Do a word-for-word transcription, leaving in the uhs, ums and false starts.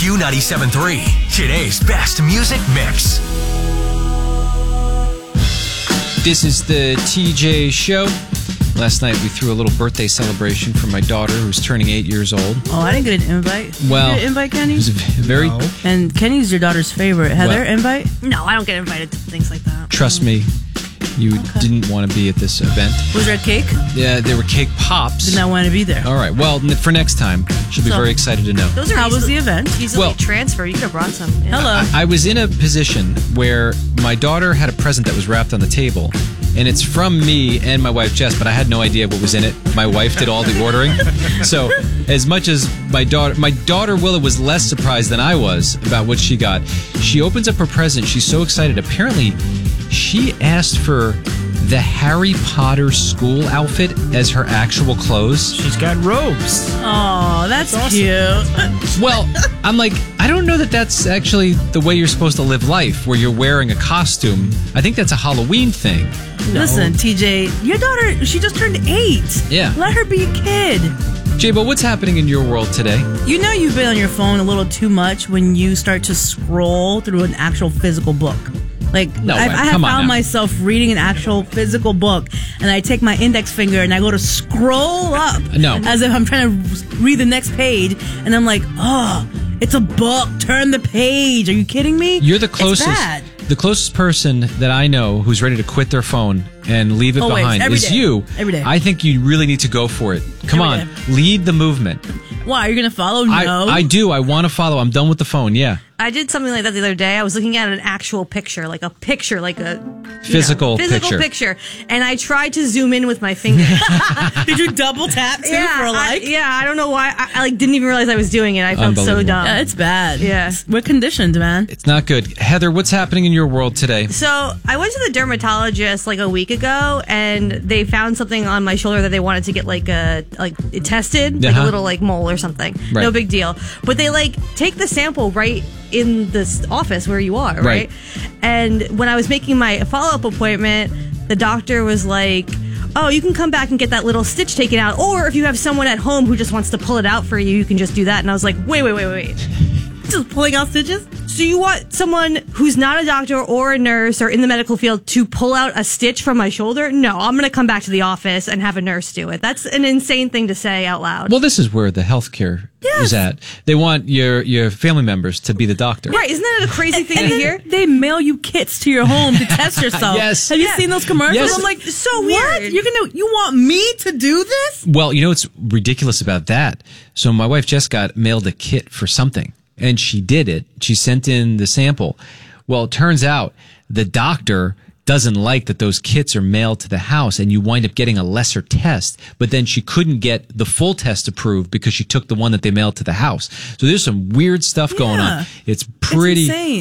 Q ninety-seven point three, today's best music mix. This is the T J Show. Last night we threw a little birthday celebration for my daughter who's turning eight years old. Oh, I didn't get an invite. Well, you get an invite, Kenny? It was a very... No. And Kenny's your daughter's favorite. Heather, Well- invite? No, I don't get invited to things like that. Trust me, you Okay. didn't want to be at this event. Was there a cake? Yeah, there were cake pops. Did not want to be there. All right, well, n- for next time, she'll be So- very excited to know. Those are How was easily, the event? easily Well- transferred. You could have brought some. Yeah. Hello. I was in a position where my daughter had a present that was wrapped on the table, and it's from me and my wife Jess, but I had no idea what was in it. My wife did all the ordering. So as much as my daughter my daughter Willa was less surprised than I was about what she got, she opens up her present. She's so excited. Apparently, she asked for the Harry Potter school outfit as her actual clothes. She's got robes. Oh, that's, That's awesome. cute. Well, I'm like, I don't know that that's actually the way you're supposed to live life, where you're wearing a costume. I think that's a Halloween thing. Listen, T J, your daughter, she just turned eight. Yeah. Let her be a kid. Jay, but what's happening in your world today? You know you've been on your phone a little too much when you start to scroll through an actual physical book. Like, No I, way. I have Come on found now. myself reading an actual physical book, and I take my index finger and I go to scroll up. No. As if I'm trying to read the next page, and I'm like, oh, it's a book. Turn the page. Are you kidding me? You're the It's closest bad. the closest person that I know who's ready to quit their phone and leave it Always, behind every is day. you. Every day. I think you really need to go for it. Come Every on, day. lead the movement. Why? Are you going to follow? No. I, I do. I want to follow. I'm done with the phone. Yeah. I did something like that the other day. I was looking at an actual picture, like a picture, like a you Physical know, physical picture. picture, and I tried to zoom in with my finger. Did you double tap too yeah, for a I, like? yeah. I don't know why. I, I like didn't even realize I was doing it. I felt so Unbelievable. dumb. Yeah, it's bad. Yeah. We're conditioned, man. It's not good. Heather, what's happening in your world today? So I went to the dermatologist like a week ago, and they found something on my shoulder that they wanted to get like a like it tested, like Uh-huh. a little like mole or something. Right. No big deal. But they like take the sample right in this office where you are, right? Right. And when I was making my follow up appointment, the doctor was like, oh, you can come back and get that little stitch taken out. Or if you have someone at home who just wants to pull it out for you, you can just do that. And I was like, wait, wait, wait, wait. Just pulling out stitches? So you want someone who's not a doctor or a nurse or in the medical field to pull out a stitch from my shoulder? No, I'm going to come back to the office and have a nurse do it. That's an insane thing to say out loud. Well, this is where the healthcare is at. They want your your family members to be the doctor. Right, isn't that a crazy thing And to then hear? they mail you kits to your home to test yourself. Yes. Have you Yeah. seen those commercials? Yes. I'm like, so what? weird. You're gonna you want me to do this? Well, you know what's ridiculous about that? So my wife Jess got mailed a kit for something, and she did it. She sent in the sample. Well, it turns out the doctor doesn't like that those kits are mailed to the house, and you wind up getting a lesser test. But then she couldn't get the full test approved because she took the one that they mailed to the house. So there's some weird stuff going Yeah. on. It's pretty. It's insane.